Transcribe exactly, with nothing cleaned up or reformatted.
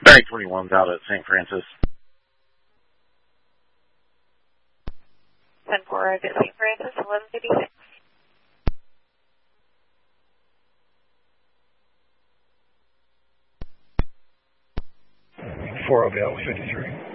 Barry twenty-one's out at Saint Francis. ten four at Saint Francis, eleven fifty-six. four will be out with fifty-three.